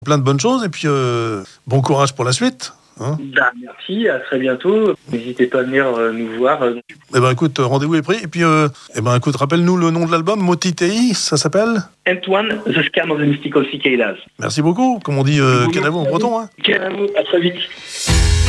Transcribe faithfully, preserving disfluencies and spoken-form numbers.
Plein de bonnes choses et puis euh, bon courage pour la suite. Hein. Bah, merci, à très bientôt. N'hésitez pas à venir euh, nous voir. Eh ben écoute, rendez-vous est pris. Et puis, euh, eh ben écoute, rappelle-nous le nom de l'album, Motitei, ça s'appelle Antoine, The Scam of the Mystical Cicadas. Merci beaucoup, comme on dit euh, Canavo en breton. Hein. Canavo, à très vite.